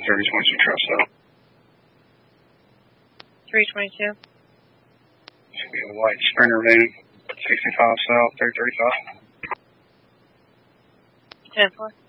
3022 truck stop. 322. Should be a white Sprinter van, 65 south, 335. 10-4.